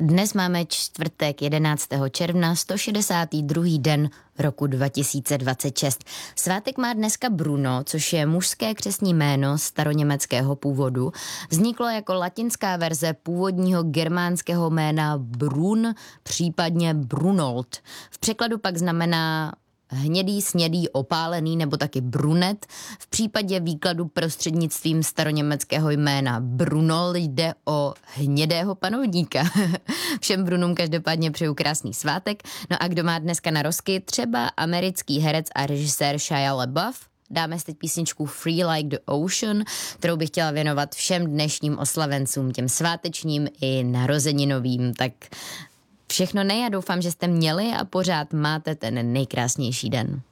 Dnes máme čtvrtek 11. června, 162. den roku 2026. Svátek má dneska Bruno, což je mužské křestní jméno staroněmeckého původu. Vzniklo jako latinská verze původního germánského jména Brun, případně Brunold. V překladu pak znamená hnědý, snědý, opálený nebo taky brunet. V případě výkladu prostřednictvím staroněmeckého jména Bruno jde o hnědého panovníka. Všem Brunům každopádně přeju krásný svátek. No a kdo má dneska narozky, třeba americký herec a režisér Shia LaBeouf. Dáme si teď písničku Free Like the Ocean, kterou bych chtěla věnovat všem dnešním oslavencům, těm svátečním i narozeninovým. Tak všechno nej a doufám, že jste měli a pořád máte ten nejkrásnější den.